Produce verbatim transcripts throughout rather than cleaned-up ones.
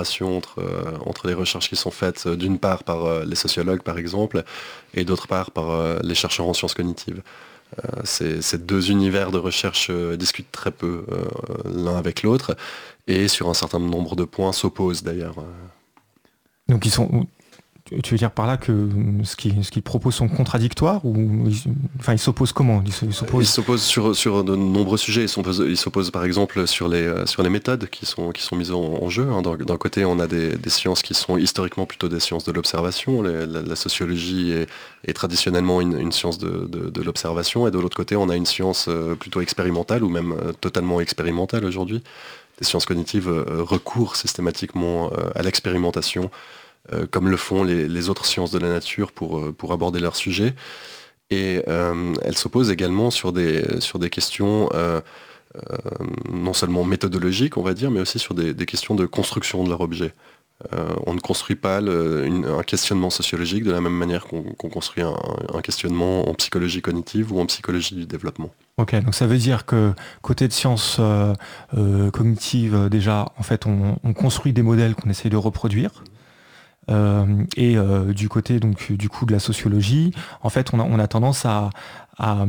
entre, euh, entre les recherches qui sont faites euh, d'une part par euh, les sociologues par exemple et d'autre part par euh, les chercheurs en sciences cognitives. Euh, ces, ces deux univers de recherche euh, discutent très peu euh, l'un avec l'autre et sur un certain nombre de points s'opposent d'ailleurs. Donc ils sont, tu veux dire par là que ce qu'ils ce qu'ils proposent sont contradictoires ou ils, enfin ils s'opposent comment? Ils Ils s'opposent. s'opposent sur, sur de nombreux sujets. Ils s'opposent, ils s'opposent par exemple sur les, euh, sur les méthodes qui sont, qui sont mises en, en jeu. hein. D'un, d'un côté, on a des, des sciences qui sont historiquement plutôt des sciences de l'observation. Les- la, la sociologie est, est traditionnellement une, une science de, de- de l'observation. Et de l'autre côté, on a une science euh, plutôt expérimentale ou même euh, totalement expérimentale aujourd'hui. Les sciences cognitives euh, recourent systématiquement euh, à l'expérimentation, euh, comme le font les, les autres sciences de la nature pour, euh, pour aborder leur sujet. Et euh, elle s'oppose également sur des, sur des questions euh, euh, non seulement méthodologiques, on va dire, mais aussi sur des, des questions de construction de leur objet. Euh, on ne construit pas le- une- un questionnement sociologique de la même manière qu'on qu'on construit un, un questionnement en psychologie cognitive ou en psychologie du développement. Ok, donc ça veut dire que côté de sciences euh, euh, cognitives, euh, déjà, en fait, on, on construit des modèles qu'on essaye de reproduire. Euh, et euh, du côté donc du coup de la sociologie, en fait, on a, on a tendance à, à,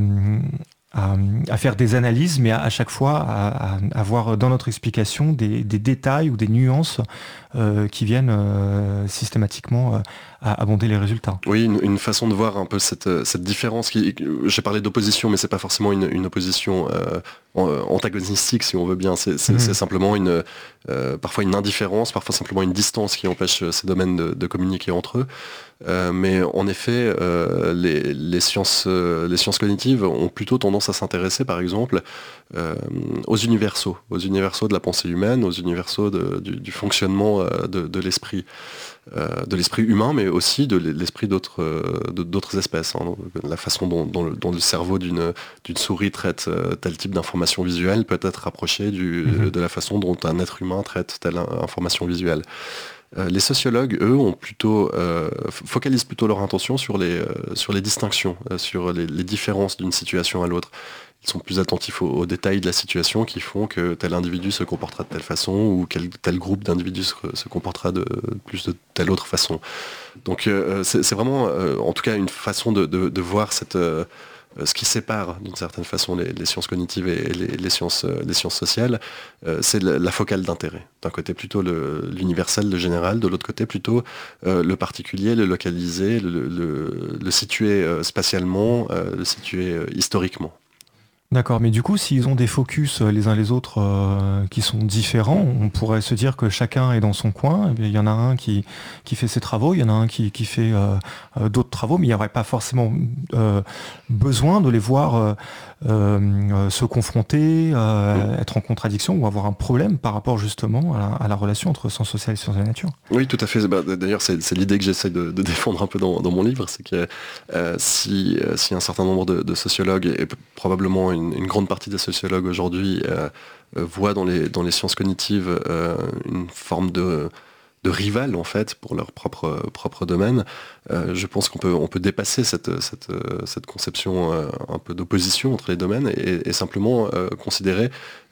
à- à faire des analyses, mais à, à chaque fois à, à avoir dans notre explication des, des détails ou des nuances euh, qui viennent euh, systématiquement euh, à abonder les résultats. Oui, une, une façon de voir un peu cette, euh, cette différence. Qui, j'ai parlé d'opposition, mais c'est pas forcément une, une opposition euh, en- antagonistique, si on veut bien. C'est, c'est- c'est Mhm. simplement une, euh, parfois une indifférence, parfois simplement une distance qui empêche ces domaines de, de communiquer entre eux. Euh, mais en effet, euh, les, les sciences, euh, les sciences cognitives ont plutôt tendance à s'intéresser, par exemple, euh, aux universaux, aux universaux de la pensée humaine, aux universaux de- du, du fonctionnement euh, de, de l'esprit euh, de l'esprit humain, mais aussi de l'esprit d'autres euh, de- d'autres espèces. hein. La façon dont, dont le, dont le cerveau d'une d'une souris traite euh, tel type d'information visuelle peut être rapproché du, Mhm. de la façon dont un être humain traite telle in- information visuelle. Euh, les sociologues, eux, ont plutôt, euh, f- focalisent plutôt leur intention sur les, euh, sur les distinctions, euh, sur les, les différences d'une situation à l'autre. Ils sont plus attentifs aux, aux détails de la situation qui font que tel individu se comportera de telle façon ou quel, tel groupe d'individus se, se comportera de plus de telle autre façon. Donc euh, c'est c'est vraiment, euh, en tout cas, une façon de, de- de voir cette, euh, ce qui sépare d'une certaine façon les, les sciences cognitives et les, les sciences, euh, les sciences sociales, euh, c'est la, la focale d'intérêt. D'un côté plutôt le- l'universel, le général, de l'autre côté plutôt euh, le particulier, le localisé, le, le- le situer euh, spatialement, euh, le situer euh, historiquement. D'accord, mais du coup, s'ils ont des focus euh, les uns les autres euh, qui sont différents, on pourrait se dire que chacun est dans son coin. Eh bien, il y en a un qui, qui fait ses travaux, il y en a un qui, qui fait euh, euh, d'autres travaux, mais il n'y aurait pas forcément euh, besoin de les voir euh, euh, euh, se confronter, Mm. euh, être en contradiction ou avoir un problème par rapport justement à la, à la relation entre sciences sociales et sciences de la nature. Oui, tout à fait. Bah, d'ailleurs, c'est c'est l'idée que j'essaie de, de défendre un peu dans, dans mon livre, c'est que euh, si, euh, si un certain nombre de, de sociologues, et p- probablement une, une grande partie des sociologues aujourd'hui, euh, euh, voient dans les, dans les sciences cognitives euh, une forme de, de rival, en fait, pour leur propre, propre domaine, euh, je pense qu'on peut, on peut dépasser cette, cette, euh, cette conception euh, un peu d'opposition entre les domaines et, et simplement euh, considérer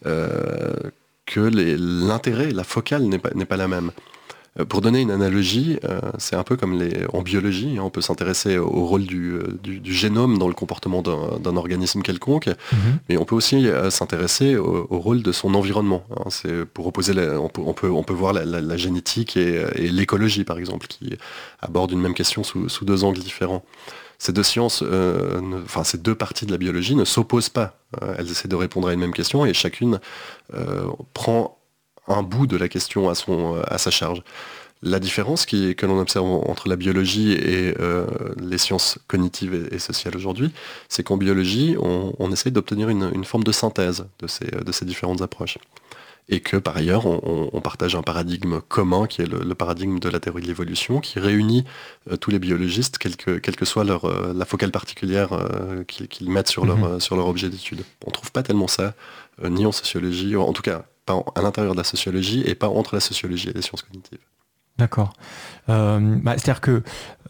euh, que les- l'intérêt, la focale n'est pas, n'est pas la même. Euh, Pour donner une analogie, euh, c'est un peu comme les, en biologie, hein, on peut s'intéresser au rôle du, euh, du- du génome dans le comportement d'un d'un organisme quelconque, Mhm. mais on peut aussi euh, s'intéresser au, au rôle de son environnement. hein. C'est pour opposer, la- on, peut, on, peut, on peut voir la, la- la génétique et, et l'écologie, par exemple, qui abordent une même question sous, sous deux angles différents. Ces deux sciences, euh, ne- enfin ces deux parties de la biologie ne s'opposent pas. Euh, elles essaient de répondre à une même question et chacune euh, prend un bout de la question à, son, à sa charge. La différence qui, que l'on observe entre la biologie et euh, les sciences cognitives et, et sociales aujourd'hui, c'est qu'en biologie, on, on essaye d'obtenir une, une forme de synthèse de ces, de ces différentes approches. Et que par ailleurs, on, on- on partage un paradigme commun qui est le, le paradigme de la théorie de l'évolution, qui réunit euh, tous les biologistes, quelle que, quelle que soit leur, euh, la focale particulière euh, qu'ils qu'ils mettent sur leur, Mhm. euh, sur leur objet d'étude. On ne trouve pas tellement ça, euh, ni en sociologie, en tout cas pas en- à l'intérieur de la sociologie, et pas entre la sociologie et les sciences cognitives. D'accord. Euh, bah, c'est-à-dire que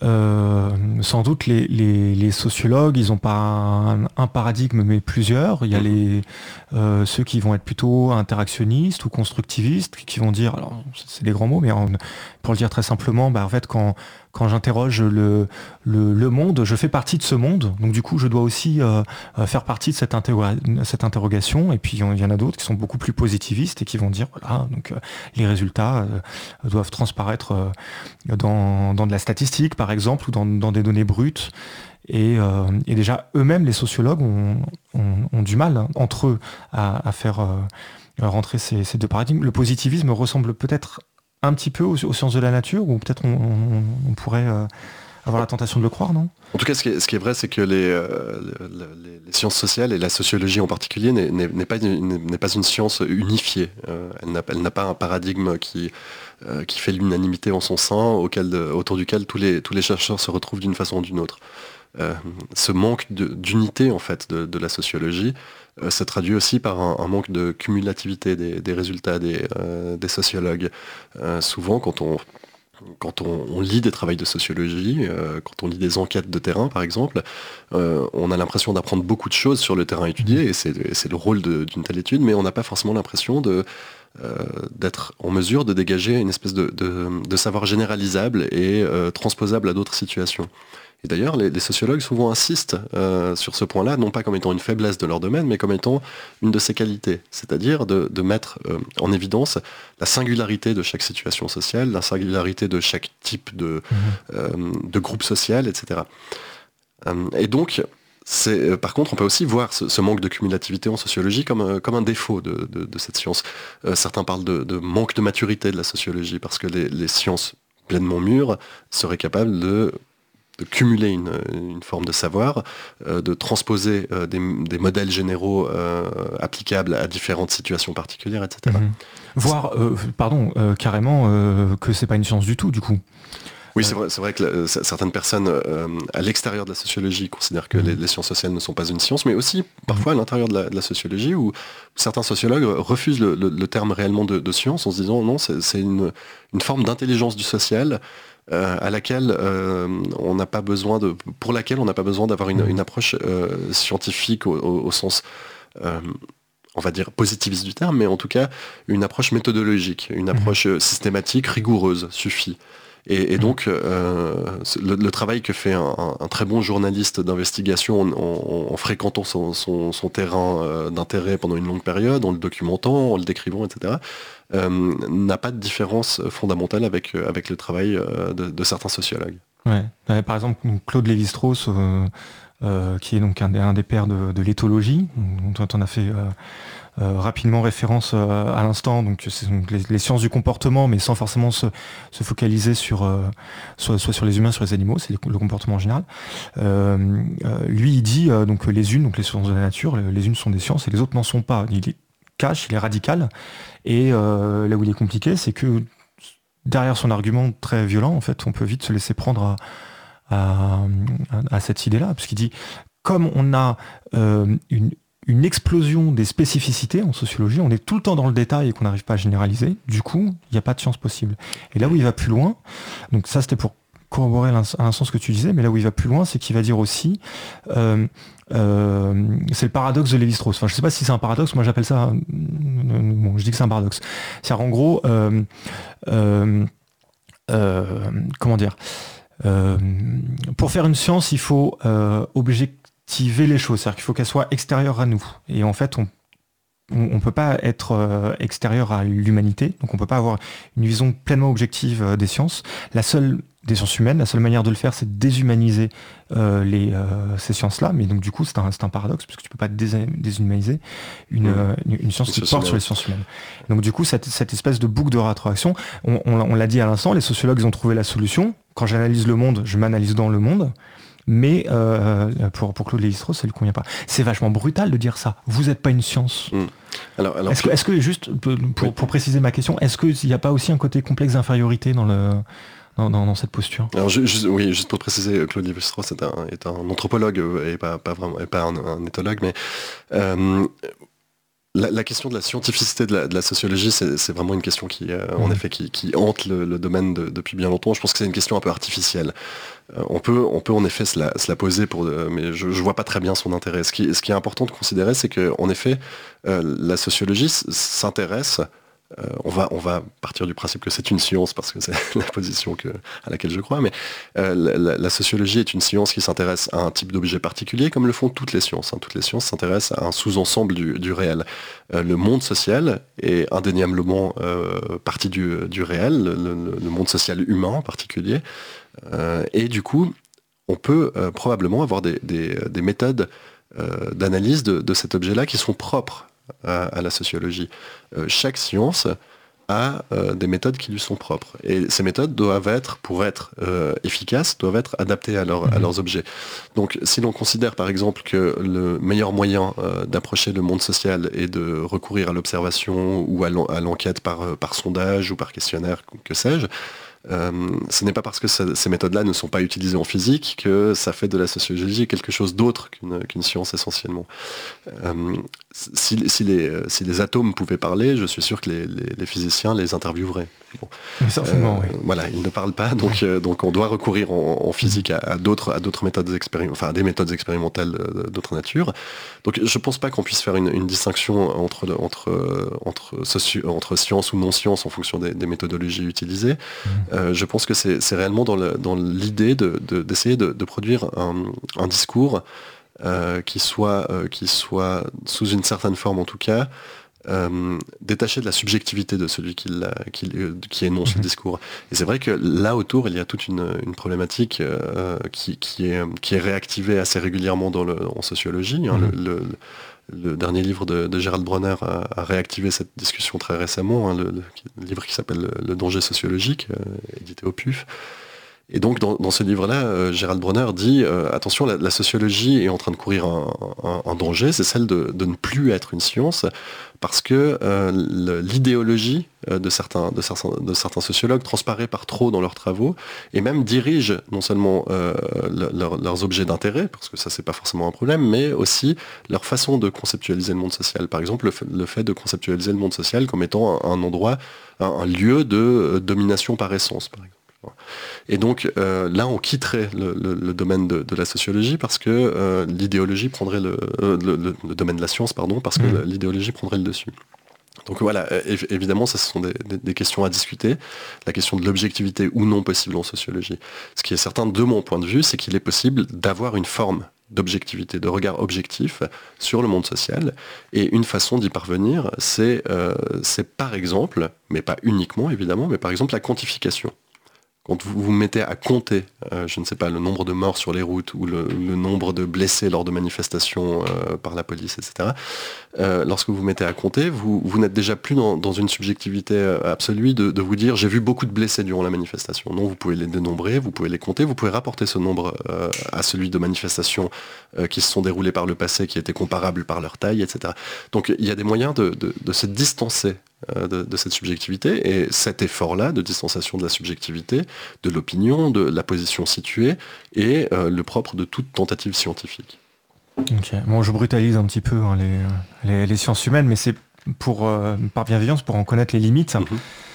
euh, sans doute les, les, les sociologues, ils n'ont pas un, un paradigme mais plusieurs. Il y a les, euh, ceux qui vont être plutôt interactionnistes ou constructivistes, qui vont dire, alors c'est des grands mots, mais en, pour le dire très simplement, bah, en fait quand, quand j'interroge le, le, le monde, je fais partie de ce monde, donc du coup je dois aussi euh, faire partie de cette, interro- cette interrogation. Et puis il y en a d'autres qui sont beaucoup plus positivistes et qui vont dire, voilà, donc euh, les résultats euh, doivent transparaître euh, dans, dans de la statistique par exemple ou dans, dans des données brutes et, euh, et déjà eux-mêmes les sociologues ont, ont, ont du mal hein, entre eux à, à faire euh, rentrer ces, ces deux paradigmes. Le positivisme ressemble peut-être un petit peu aux, aux sciences de la nature ou peut-être on, on, on pourrait euh, avoir la tentation de le croire, non ? En tout cas, ce qui est, ce qui est vrai, c'est que les, euh, les, les sciences sociales et la sociologie en particulier n'est, n'est, n'est, pas, une, n'est pas une science unifiée. Euh, elle, n'a, elle n'a pas un paradigme qui, euh, qui fait l'unanimité en son sein, auquel, autour duquel tous les, tous les chercheurs se retrouvent d'une façon ou d'une autre. Euh, ce manque de, d'unité en fait de, de la sociologie euh, se traduit aussi par un, un manque de cumulativité des, des résultats des, euh, des sociologues. Euh, souvent, quand on Quand on, on lit des travaux de sociologie, euh, quand on lit des enquêtes de terrain par exemple, euh, on a l'impression d'apprendre beaucoup de choses sur le terrain étudié, et c'est, et c'est le rôle de, d'une telle étude, mais on n'a pas forcément l'impression de, euh, d'être en mesure de dégager une espèce de, de, de savoir généralisable et euh, transposable à d'autres situations. Et d'ailleurs, les, les sociologues souvent insistent euh, sur ce point-là, non pas comme étant une faiblesse de leur domaine, mais comme étant une de ses qualités, c'est-à-dire de, de mettre euh, en évidence la singularité de chaque situation sociale, la singularité de chaque type de, mmh. euh, de groupe social, et cetera. Euh, et donc, c'est, euh, par contre, on peut aussi voir ce, ce manque de cumulativité en sociologie comme, euh, comme un défaut de, de, de cette science. Euh, certains parlent de, de manque de maturité de la sociologie, parce que les, les sciences pleinement mûres seraient capables de de cumuler une, une forme de savoir, euh, de transposer euh, des, des modèles généraux euh, applicables à différentes situations particulières, et cetera. Mmh. Voire, euh, pardon, euh, carrément euh, que c'est pas une science du tout, du coup. Oui, c'est vrai, c'est vrai que euh, certaines personnes euh, à l'extérieur de la sociologie considèrent que mmh. les, les sciences sociales ne sont pas une science, mais aussi parfois à l'intérieur de la, de la sociologie, où certains sociologues refusent le, le, le terme réellement de, de science en se disant non, c'est, c'est une, une forme d'intelligence du social. Euh, à laquelle euh, on n'a pas besoin de, pour laquelle on n'a pas besoin d'avoir une, une approche euh, scientifique au, au, au sens, euh, on va dire positiviste du terme, mais en tout cas une approche méthodologique, une approche mmh. systématique, rigoureuse suffit. Et, et donc euh, le, le travail que fait un, un, un très bon journaliste d'investigation en, en, en fréquentant son, son, son terrain euh, d'intérêt pendant une longue période, en le documentant, en le décrivant, et cetera, euh, n'a pas de différence fondamentale avec, avec le travail euh, de, de certains sociologues. Ouais. Par exemple, Claude Lévi-Strauss, euh, euh, qui est donc un des, un des pères de, de l'éthologie, dont on a fait euh, euh, rapidement référence euh, à l'instant, donc c'est donc les, les sciences du comportement, mais sans forcément se, se focaliser sur euh, soit, soit sur les humains, sur les animaux, c'est le comportement en général. Euh, euh, lui, il dit euh, donc les unes, donc les sciences de la nature, les unes sont des sciences et les autres n'en sont pas. Il est cash, il est radical, et euh, là où il est compliqué, c'est que derrière son argument très violent, en fait, on peut vite se laisser prendre à, à, à cette idée-là, parce qu'il dit, comme on a euh, une, une explosion des spécificités en sociologie, on est tout le temps dans le détail et qu'on n'arrive pas à généraliser, du coup, il n'y a pas de science possible. Et là où il va plus loin, donc ça c'était pour corroborer à l'instant ce que tu disais, mais là où il va plus loin, c'est qu'il va dire aussi, euh, euh, c'est le paradoxe de Lévi-Strauss. Enfin, je sais pas si c'est un paradoxe, moi j'appelle ça, bon, je dis que c'est un paradoxe. C'est-à-dire en gros, euh, euh, euh, comment dire, euh, pour faire une science, il faut euh, objectiver les choses, c'est-à-dire qu'il faut qu'elles soient extérieures à nous. Et en fait, on on ne peut pas être euh, extérieur à l'humanité, donc on ne peut pas avoir une vision pleinement objective euh, des sciences. La seule des sciences humaines, la seule manière de le faire, c'est de déshumaniser euh, les, euh, ces sciences-là, mais donc du coup c'est un, c'est un paradoxe, parce que tu ne peux pas dés- déshumaniser une, mmh. euh, une, une science qui porte sur les sciences humaines. Donc du coup, cette, cette espèce de boucle de rétroaction, on, on, on l'a dit à l'instant, les sociologues ont trouvé la solution. Quand j'analyse le monde, je m'analyse dans le monde. Mais euh, pour, pour Claude Lévi-Strauss, ça lui convient pas. C'est vachement brutal de dire ça. Vous n'êtes pas une science. Mmh. Alors, alors, est-ce, que, est-ce que, juste pour, oui. pour préciser ma question, est-ce qu'il n'y a pas aussi un côté complexe d'infériorité dans, le, dans, dans, dans cette posture ? Alors, je, je, oui, juste pour préciser, Claude Lévi-Strauss est un, est un anthropologue et pas, pas, vraiment, et pas un, un éthologue, mais euh, La, la question de la scientificité de la, de la sociologie, c'est, c'est vraiment une question qui, euh, en Mmh. effet, qui, qui hante le, le domaine de- depuis bien longtemps. Je pense que c'est une question un peu artificielle. Euh, on peut, on peut en effet se la, se la poser, pour, euh, mais je, je vois pas très bien son intérêt. Ce qui, ce qui est important de considérer, c'est que, en effet, euh, la sociologie s- s'intéresse. euh, on va, on va partir du principe que c'est une science parce que c'est la position que, à laquelle je crois. Mais euh, la, la- la sociologie est une science qui s'intéresse à un type d'objet particulier, comme le font toutes les sciences. hein. Toutes les sciences s'intéressent à un sous-ensemble du, du réel. Euh, le monde social est indéniablement euh, partie du, du réel, le, le- le monde social humain en particulier. Euh, et du coup, on peut euh, probablement avoir des, des- des méthodes euh, d'analyse de, de cet objet-là qui sont propres à, à la sociologie. Euh, chaque science a euh, des méthodes qui lui sont propres. Et ces méthodes doivent être, pour être euh, efficaces, doivent être adaptées à, leur- à Mhm. leurs objets. Donc si l'on considère par exemple que le meilleur moyen euh, d'approcher le monde social est de recourir à l'observation ou à l'en- à l'enquête par, euh, par sondage ou par questionnaire, que sais-je, euh, ce n'est pas parce que ça- ces méthodes-là ne sont pas utilisées en physique que ça fait de la sociologie quelque chose d'autre qu'une qu'une science essentiellement. Euh, si, si les, euh, si les atomes pouvaient parler, je suis sûr que les, les- les physiciens les intervieweraient. Bon. Mais certainement, Euh, oui. Voilà, ils ne parlent pas, donc, euh, donc on doit recourir en, en physique à, à d'autres, à d'autres méthodes expérim- enfin à des méthodes expérimentales euh, d'autre nature. Donc je pense pas qu'on puisse faire une, une distinction entre, le- entre, euh, entre, socio- entre science ou non-science en fonction des, des méthodologies utilisées. Mhm. Euh, je pense que c'est, c'est réellement dans, le- dans l'idée de, de- d'essayer de, de produire un, un discours euh, qui soit, euh, qui soit, sous une certaine forme en tout cas, euh, détaché de la subjectivité de celui qui, l'a- qui, euh, qui énonce le Mhm. discours. Et c'est vrai que là autour, il y a toute une, une problématique euh, qui, qui est, qui est réactivée assez régulièrement dans le, en sociologie. hein. Mhm. Le, le- le dernier livre de, de Gérald Bronner a, a réactivé cette discussion très récemment, hein, le, le- le livre qui s'appelle Le, le danger sociologique, euh, édité au P U F. Et donc dans, dans ce livre-là, euh, Gérald Bronner dit euh, attention, la, la sociologie est en train de courir un, un- un danger, c'est celle de, de ne plus être une science, parce que euh, le- l'idéologie euh, de, certains, de, certains, de certains sociologues transparaît par trop dans leurs travaux, et même dirige non seulement euh, le- leur- leurs objets d'intérêt, parce que ça c'est pas forcément un problème, mais aussi leur façon de conceptualiser le monde social. Par exemple, le fait, le fait de conceptualiser le monde social comme étant un, un endroit, un, un lieu de euh, domination par essence, par exemple. Et donc euh, là, on quitterait le, le- le domaine de, de la sociologie parce que euh, l'idéologie prendrait le, euh, le- le- le domaine de la science, pardon, parce que Mhm. l'idéologie prendrait le dessus. Donc voilà, év- évidemment, ça, ce sont des, des- des questions à discuter. La question de l'objectivité ou non possible en sociologie. Ce qui est certain, de mon point de vue, c'est qu'il est possible d'avoir une forme d'objectivité, de regard objectif sur le monde social. Et une façon d'y parvenir, c'est euh, c'est par exemple, mais pas uniquement évidemment, mais par exemple la quantification. Quand vous vous mettez à compter, euh, je ne sais pas, le nombre de morts sur les routes ou le, le nombre de blessés lors de manifestations euh, par la police, et cetera, euh, lorsque vous vous mettez à compter, vous, vous n'êtes déjà plus dans, dans une subjectivité euh, absolue de, de vous dire j'ai vu beaucoup de blessés durant la manifestation. Non, vous pouvez les dénombrer, vous pouvez les compter, vous pouvez rapporter ce nombre euh, à celui de manifestations euh, qui se sont déroulées par le passé, qui étaient comparables par leur taille, et cetera. Donc il y a des moyens de, de- de se distancer euh, de, de cette subjectivité, et cet effort-là de distanciation de la subjectivité, de l'opinion, de la position située, est euh, le propre de toute tentative scientifique. Ok. Bon, je brutalise un petit peu hein, les, les- les sciences humaines, mais c'est pour, euh, par bienveillance pour en connaître les limites. Mhm.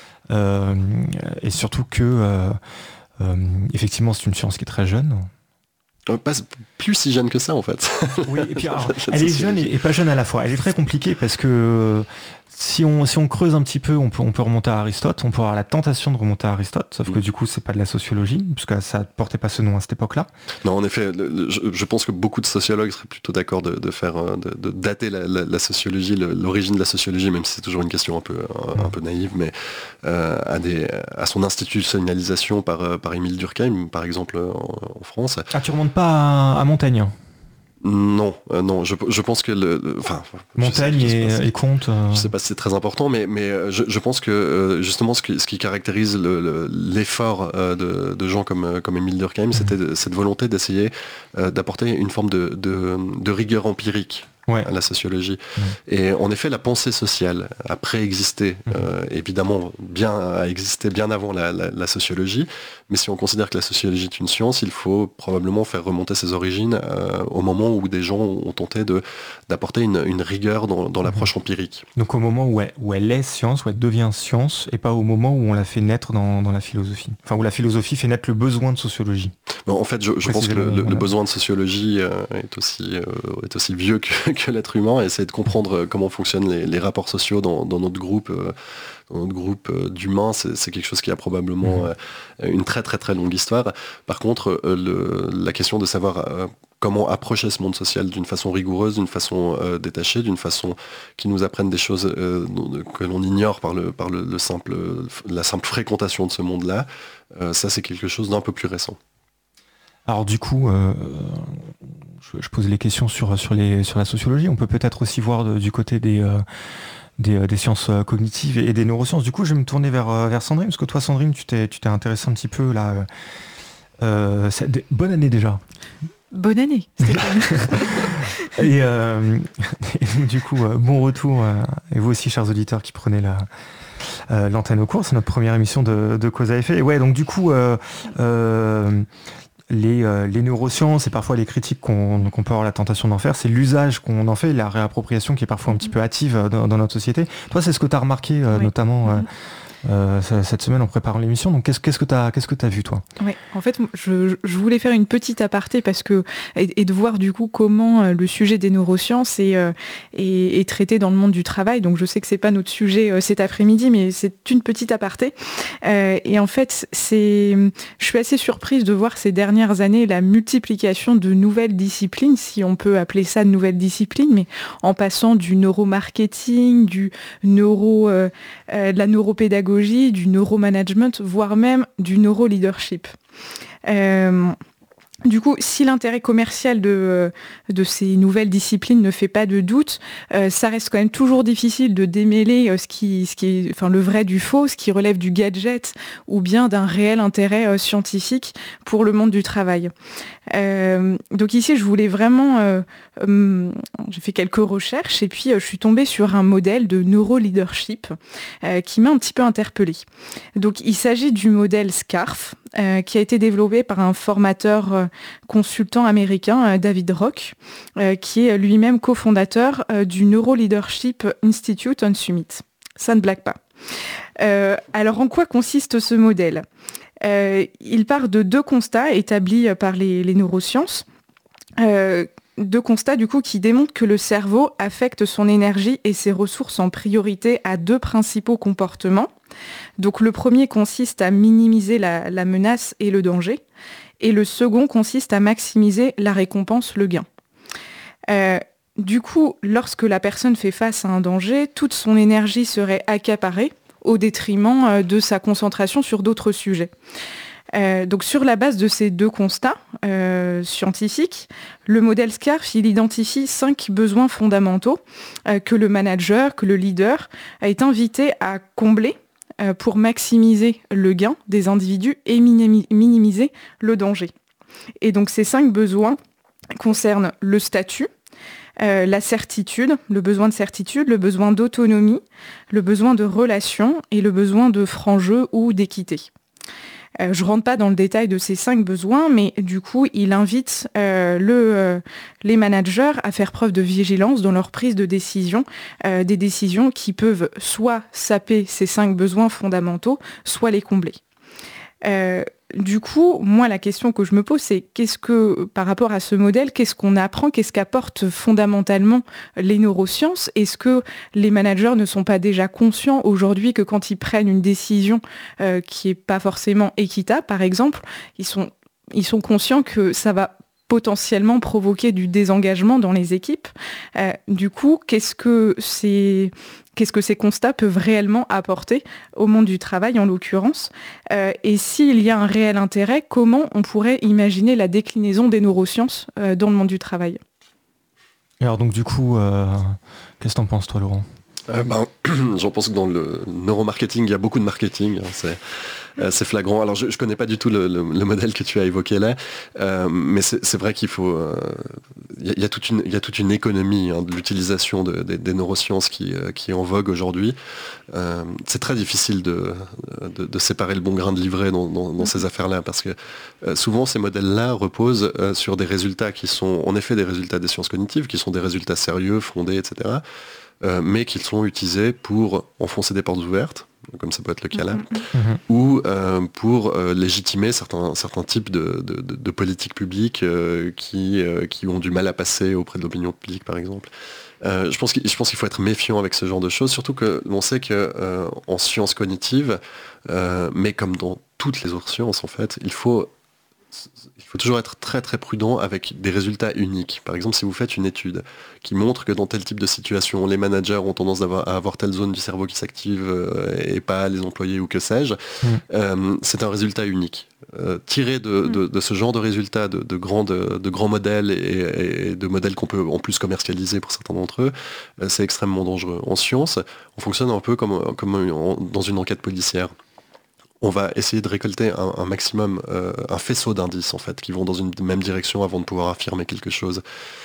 Euh, et surtout que, euh, euh, effectivement, c'est une science qui est très jeune. Euh, Pas plus si jeune que ça en fait. Oui, et puis alors, Cette elle est sociologie. jeune et, et pas jeune à la fois. Elle est très compliquée parce que euh, si on, si on creuse un petit peu, on peut, on peut remonter à Aristote, on peut avoir la tentation de remonter à Aristote, sauf que Mm. du coup, c'est pas de la sociologie, puisque ça portait pas ce nom à cette époque-là. Non, en effet, le- le- je, je pense que beaucoup de sociologues seraient plutôt d'accord de, de faire, euh, de, de dater la, la- la sociologie, le- l'origine de la sociologie, même si c'est toujours une question un peu, un, un peu naïve, mais euh, à, des, à son institutionnalisation par, euh, par Émile Durkheim, par exemple, en, en France. Ah, tu remontes pas à, à Montaigne. Non, euh, non, je, je pense que le, le- enfin, je Montaigne sais- je sais pas si- et, et Comte. euh, Je sais pas si c'est très important, mais, mais euh, je, je pense que euh, justement ce qui, ce qui caractérise le- le- l'effort euh, de, de gens comme, euh, comme Émile Durkheim, Mhm. c'était de- cette volonté d'essayer euh, d'apporter une forme de, de- de rigueur empirique ouais. la sociologie. Mmh. Et en effet, la pensée sociale a préexisté, mmh. euh, évidemment, bien, a existé bien avant la, la, la sociologie, mais si on considère que la sociologie est une science, il faut probablement faire remonter ses origines euh, au moment où des gens ont tenté de, d'apporter une, une rigueur dans, dans l'approche mmh. empirique. Donc au moment où elle, où elle est science, où elle devient science, et pas au moment où on la fait naître dans, dans la philosophie. Enfin, où la philosophie fait naître le besoin de sociologie. Bon, en fait, je, je pense que le, le, le besoin de sociologie euh, est, aussi, euh, est aussi vieux que, que l'être humain, et essayer de comprendre comment fonctionnent les, les rapports sociaux dans, dans notre groupe, euh, dans notre groupe euh, d'humains, c'est, c'est quelque chose qui a probablement mmh. euh, une très très très longue histoire. Par contre, euh, le, la question de savoir euh, comment approcher ce monde social d'une façon rigoureuse, d'une façon euh, détachée, d'une façon qui nous apprenne des choses euh, que l'on ignore par, le, par le, le simple, la simple fréquentation de ce monde-là, euh, ça c'est quelque chose d'un peu plus récent. Alors du coup, euh, je, je pose les questions sur, sur, les, sur la sociologie. On peut peut-être aussi voir de, du côté des, euh, des, des sciences cognitives et des neurosciences. Du coup, je vais me tourner vers, vers Sandrine, parce que toi, Sandrine, tu t'es, tu t'es intéressée un petit peu là. Euh, bonne année déjà. Bonne année. et, euh, et du coup, euh, bon retour. Euh, et vous aussi, chers auditeurs qui prenez la... Euh, l'antenne au cours, c'est notre première émission de, de Cause à effet. Et ouais, donc du coup, euh, euh, les, euh, les neurosciences et parfois les critiques qu'on, qu'on peut avoir la tentation d'en faire, c'est l'usage qu'on en fait, la réappropriation qui est parfois un petit peu hâtive dans, dans notre société. Toi, c'est ce que tu as remarqué, euh, oui. notamment euh, euh, cette semaine en préparant l'émission. Donc, qu'est-ce, qu'est-ce que tu as qu'est-ce que tu as vu, toi ? Oui, en fait, je, je voulais faire une petite aparté parce que, et, et de voir du coup comment euh, le sujet des neurosciences est, euh, est, est traité dans le monde du travail. Donc, je sais que c'est pas notre sujet euh, cet après-midi, mais c'est une petite aparté. Euh, et en fait, c'est, je suis assez surprise de voir ces dernières années la multiplication de nouvelles disciplines, si on peut appeler ça de nouvelles disciplines, mais en passant du neuromarketing, du neuro, euh, euh, de la neuropédagogie, du neuromanagement, voire même du neuroleadership. Euh, Du coup, si l'intérêt commercial de, de ces nouvelles disciplines ne fait pas de doute, euh, ça reste quand même toujours difficile de démêler euh, ce qui, ce qui est, enfin, le vrai du faux, ce qui relève du gadget ou bien d'un réel intérêt euh, scientifique pour le monde du travail. Euh, donc ici, je voulais vraiment... Euh, euh, j'ai fait quelques recherches et puis euh, je suis tombée sur un modèle de neuroleadership euh, qui m'a un petit peu interpellée. Donc il s'agit du modèle SCARF, euh, qui a été développé par un formateur euh, consultant américain, euh, David Rock, euh, qui est lui-même cofondateur euh, du Neuroleadership Institute on Summit. Ça ne blague pas. Euh, alors en quoi consiste ce modèle ? Euh, il part de deux constats établis par les, les neurosciences, euh, deux constats du coup qui démontrent que le cerveau affecte son énergie et ses ressources en priorité à deux principaux comportements. Donc le premier consiste à minimiser la, la menace et le danger, et le second consiste à maximiser la récompense, le gain. Euh, du coup, lorsque la personne fait face à un danger, toute son énergie serait accaparée au détriment de sa concentration sur d'autres sujets. Euh, donc sur la base de ces deux constats euh, scientifiques, le modèle SCARF, il identifie cinq besoins fondamentaux euh, que le manager, que le leader est invité à combler euh, pour maximiser le gain des individus et minimi- minimiser le danger. Et donc ces cinq besoins concernent le statut, Euh, la certitude, le besoin de certitude, le besoin d'autonomie, le besoin de relation et le besoin de franc jeu ou d'équité. Euh, je ne rentre pas dans le détail de ces cinq besoins, mais du coup, il invite euh, le, euh, les managers à faire preuve de vigilance dans leur prise de décision, euh, des décisions qui peuvent soit saper ces cinq besoins fondamentaux, soit les combler. Euh, du coup, moi, la question que je me pose, c'est qu'est-ce que, par rapport à ce modèle, qu'est-ce qu'on apprend, qu'est-ce qu'apportent fondamentalement les neurosciences ? Est-ce que les managers ne sont pas déjà conscients aujourd'hui que quand ils prennent une décision euh, qui n'est pas forcément équitable, par exemple, ils sont, ils sont conscients que ça va potentiellement provoquer du désengagement dans les équipes. Euh, du coup, qu'est-ce que c'est... Qu'est-ce que ces constats peuvent réellement apporter au monde du travail, en l'occurrence euh, et s'il y a un réel intérêt, comment on pourrait imaginer la déclinaison des neurosciences euh, dans le monde du travail ? Alors donc du coup, euh, qu'est-ce que t'en penses, toi, Laurent ? euh, ben, J'en pense que dans le neuromarketing, il y a beaucoup de marketing. Hein, c'est, euh, c'est flagrant. Alors, je ne connais pas du tout le, le, le modèle que tu as évoqué là, euh, mais c'est, c'est vrai qu'il faut... Il euh, y, y, a toute une, y a toute une économie hein, de l'utilisation de, de, des neurosciences qui, euh, qui est en vogue aujourd'hui. Euh, c'est très difficile de, de, de séparer le bon grain de livret dans, dans, dans ces affaires-là, parce que euh, souvent, ces modèles-là reposent euh, sur des résultats qui sont en effet des résultats des sciences cognitives, qui sont des résultats sérieux, fondés, et cetera, euh, mais qui sont utilisés pour enfoncer des portes ouvertes, comme ça peut être le cas là, mmh. ou euh, pour euh, légitimer certains, certains types de, de, de, de politiques publiques euh, qui, euh, qui ont du mal à passer auprès de l'opinion publique, par exemple. Euh, je pense qu'il, je pense qu'il faut être méfiant avec ce genre de choses, surtout que l'on sait que euh, en sciences cognitives, euh, mais comme dans toutes les autres sciences en fait, il faut il faut toujours être très très prudent avec des résultats uniques. Par exemple, si vous faites une étude qui montre que dans tel type de situation, les managers ont tendance à avoir telle zone du cerveau qui s'active euh, et pas les employés ou que sais-je, mmh. euh, c'est un résultat unique. Euh, tiré de, mmh. de, de ce genre de résultats, de, de, grands, de, de grands modèles et, et de modèles qu'on peut en plus commercialiser pour certains d'entre eux, euh, c'est extrêmement dangereux. En science, on fonctionne un peu comme, comme en, dans une enquête policière. On va essayer de récolter un, un maximum, euh, un faisceau d'indices en fait, qui vont dans une même direction avant de pouvoir affirmer quelque chose.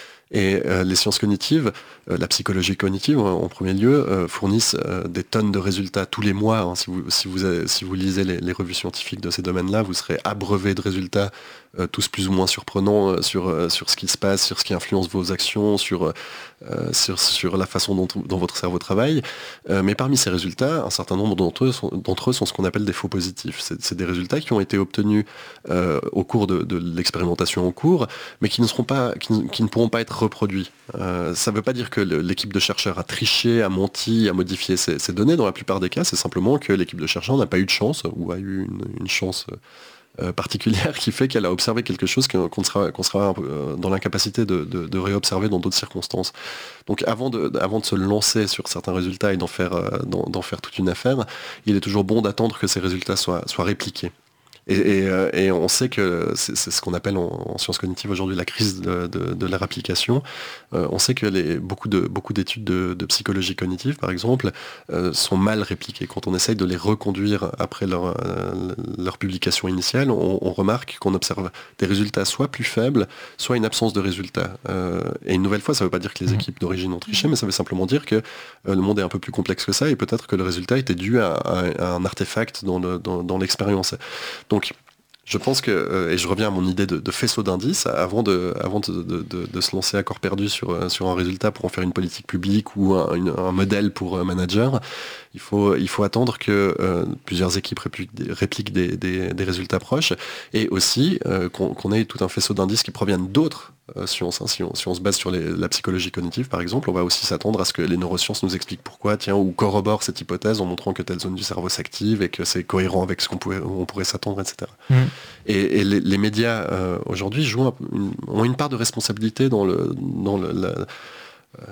Et euh, les sciences cognitives, euh, la psychologie cognitive en, en premier lieu, euh, fournissent euh, des tonnes de résultats tous les mois. Hein. Si, vous, si, vous avez, si vous lisez les, les revues scientifiques de ces domaines-là, vous serez abreuvé de résultats euh, tous plus ou moins surprenants euh, sur, euh, sur ce qui se passe, sur ce qui influence vos actions, sur, euh, sur, sur la façon dont, dont votre cerveau travaille. Euh, mais parmi ces résultats, un certain nombre d'entre eux sont, d'entre eux sont ce qu'on appelle des faux positifs. C'est, c'est des résultats qui ont été obtenus euh, au cours de, de l'expérimentation en cours, mais qui ne, seront pas, qui, qui ne pourront pas être reproduits. Euh, ça ne veut pas dire que le, l'équipe de chercheurs a triché, a menti, a modifié ces, ces données. Dans la plupart des cas, c'est simplement que l'équipe de chercheurs n'a pas eu de chance ou a eu une, une chance euh, particulière qui fait qu'elle a observé quelque chose qu'on sera, qu'on sera dans l'incapacité de, de, de réobserver dans d'autres circonstances. Donc avant de, avant de se lancer sur certains résultats et d'en faire, d'en, d'en faire toute une affaire, il est toujours bon d'attendre que ces résultats soient, soient répliqués. Et, et, et on sait que c'est, c'est ce qu'on appelle en, en sciences cognitives aujourd'hui la crise de, de, de la réplication. Euh, on sait que les, beaucoup, de, beaucoup d'études de, de psychologie cognitive, par exemple, euh, sont mal répliquées. Quand on essaye de les reconduire après leur, euh, leur publication initiale, on, on remarque qu'on observe des résultats soit plus faibles, soit une absence de résultats. Euh, et une nouvelle fois, ça ne veut pas dire que les équipes d'origine ont triché, mais ça veut simplement dire que euh, le monde est un peu plus complexe que ça et peut-être que le résultat était dû à, à, à un artefact dans, le, dans, dans l'expérience. Donc, je pense que, euh, et je reviens à mon idée de, de faisceau d'indices, avant, de, avant de, de, de, de se lancer à corps perdu sur, sur un résultat pour en faire une politique publique ou un, une, un modèle pour un manager, il faut, il faut attendre que euh, plusieurs équipes répliquent, répliquent des, des, des résultats proches et aussi euh, qu'on, qu'on ait tout un faisceau d'indices qui proviennent d'autres euh, sciences. Hein. Si, on, si on se base sur les, la psychologie cognitive, par exemple, on va aussi s'attendre à ce que les neurosciences nous expliquent pourquoi, tiens, ou corroborent cette hypothèse en montrant que telle zone du cerveau s'active et que c'est cohérent avec ce qu'on pouvait, on pourrait s'attendre, et cetera. Mmh. Et, et les, les médias euh, aujourd'hui jouent un, une, ont une part de responsabilité dans, le, dans le, la, euh,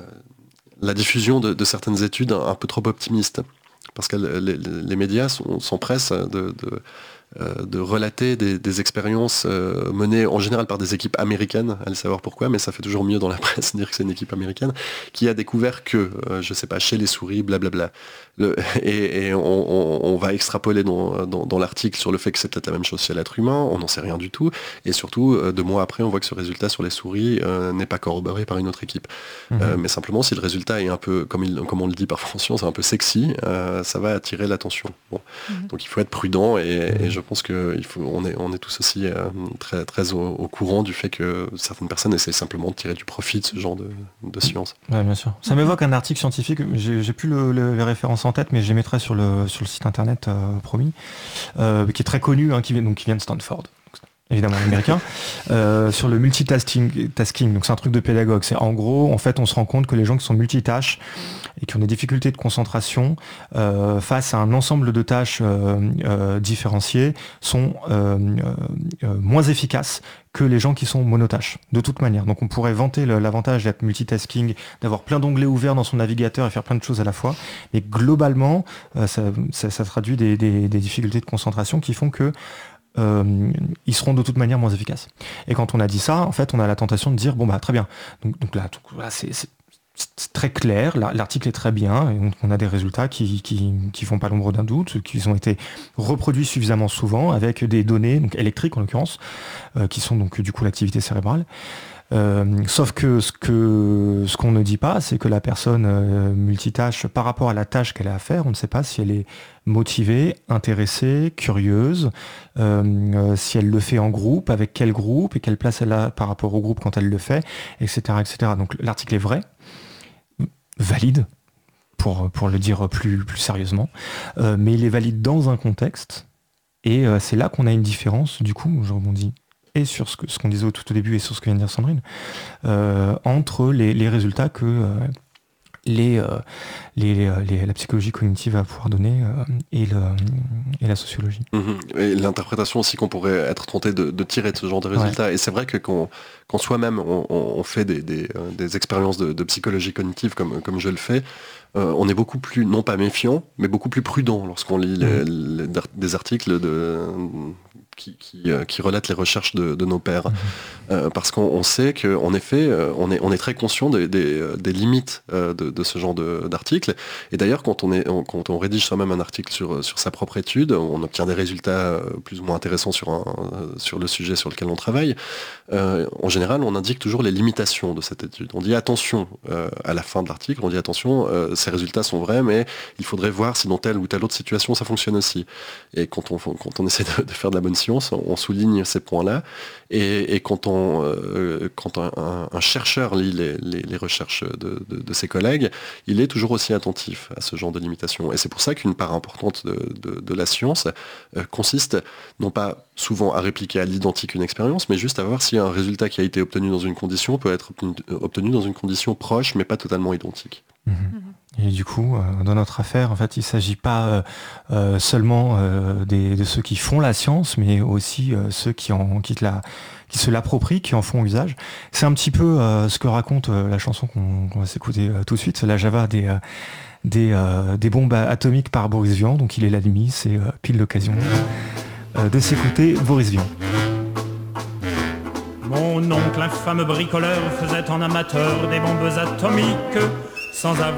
la diffusion de, de certaines études un, un peu trop optimistes. Parce que les, les médias sont, s'empressent de, de, euh, de relater des, des expériences euh, menées en général par des équipes américaines, allez savoir pourquoi, mais ça fait toujours mieux dans la presse de dire que c'est une équipe américaine, qui a découvert que, euh, je sais pas, chez les souris, blablabla. Le, et et on, on, on va extrapoler dans, dans, dans l'article sur le fait que c'est peut-être la même chose chez l'être humain, on n'en sait rien du tout, et surtout, euh, deux mois après, on voit que ce résultat sur les souris euh, n'est pas corroboré par une autre équipe. Mmh. Euh, mais simplement, si le résultat est un peu, comme, il, comme on le dit parfois en science, un peu sexy, euh, ça va attirer l'attention. Bon. Mmh. Donc il faut être prudent, et, mmh. et je pense qu'on est, on est tous aussi euh, très, très au, au courant du fait que certaines personnes essaient simplement de tirer du profit de ce genre de, de science. Ouais, bien sûr. Ça m'évoque un article scientifique, j'ai, j'ai plus le, le, les références en tête, mais je les mettrai sur le, sur le site internet, euh, promis, euh, qui est très connu, hein, qui, vient, donc, qui vient de Stanford, évidemment américain, euh, sur le multitasking. Tasking, donc c'est un truc de pédagogue. C'est en gros, en fait, on se rend compte que les gens qui sont multitâches et qui ont des difficultés de concentration euh, face à un ensemble de tâches euh, euh, différenciées sont euh, euh, moins efficaces que les gens qui sont monotâches, de toute manière. Donc on pourrait vanter le, l'avantage d'être multitasking, d'avoir plein d'onglets ouverts dans son navigateur et faire plein de choses à la fois, mais globalement, euh, ça, ça, ça traduit des, des, des difficultés de concentration qui font que Euh, ils seront de toute manière moins efficaces. Et quand on a dit ça, en fait, on a la tentation de dire bon bah très bien. Donc, donc là, tout, là c'est, c'est, c'est très clair, l'article est très bien, et donc on a des résultats qui, qui, qui font pas l'ombre d'un doute, qui ont été reproduits suffisamment souvent avec des données, donc électriques en l'occurrence, euh, qui sont donc du coup l'activité cérébrale. Euh, sauf que ce que ce qu'on ne dit pas, c'est que la personne euh, multitâche par rapport à la tâche qu'elle a à faire, on ne sait pas si elle est motivée, intéressée, curieuse, euh, euh, si elle le fait en groupe, avec quel groupe et quelle place elle a par rapport au groupe quand elle le fait, et cetera, et cetera. Donc l'article est vrai, valide, pour, pour le dire plus, plus sérieusement, euh, mais il est valide dans un contexte, et euh, c'est là qu'on a une différence, du coup, je rebondis, et sur ce, que, ce qu'on disait au tout au début et sur ce que vient de dire Sandrine, euh, entre les, les résultats que euh, les, euh, les, les, la psychologie cognitive va pouvoir donner euh, et, le, et la sociologie. Mmh. Et l'interprétation aussi qu'on pourrait être tenté de, de tirer de ce genre de résultats. Ouais. Et c'est vrai que quand, quand soi-même on, on fait des, des, des expériences de, de psychologie cognitive comme, comme je le fais, euh, on est beaucoup plus, non pas méfiant, mais beaucoup plus prudent lorsqu'on lit les, les, les, des articles de... Qui, qui, euh, qui relatent les recherches de, de nos pairs. Mmh. Euh, parce qu'on on sait qu'en effet, euh, on, est, on est très conscient des, des, des limites euh, de, de ce genre d'articles. Et d'ailleurs, quand on, est, on, quand on rédige soi-même un article sur, sur sa propre étude, on obtient des résultats plus ou moins intéressants sur, un, sur le sujet sur lequel on travaille. Euh, en général, on indique toujours les limitations de cette étude. On dit attention euh, à la fin de l'article, on dit attention, euh, ces résultats sont vrais, mais il faudrait voir si dans telle ou telle autre situation, ça fonctionne aussi. Et quand on, quand on essaie de, de faire de la bonne science, on souligne ces points-là, et, et quand, on, euh, quand un, un, un chercheur lit les, les, les recherches de, de, de ses collègues, il est toujours aussi attentif à ce genre de limitations. Et c'est pour ça qu'une part importante de, de, de la science euh, consiste non pas souvent à répliquer à l'identique une expérience, mais juste à voir si un résultat qui a été obtenu dans une condition peut être obtenu, obtenu dans une condition proche, mais pas totalement identique. Mmh. Et du coup, euh, dans notre affaire, en fait, il ne s'agit pas euh, euh, seulement euh, des, de ceux qui font la science, mais aussi euh, ceux qui, en, qui, la, qui se l'approprient, qui en font usage. C'est un petit peu euh, ce que raconte euh, la chanson qu'on qu'on va s'écouter euh, tout de suite, la Java des, euh, des, euh, des bombes atomiques par Boris Vian. Donc il est l'ennemi, c'est euh, pile l'occasion euh, de s'écouter Boris Vian. Mon oncle, infâme bricoleur, faisait en amateur des bombes atomiques sans avoir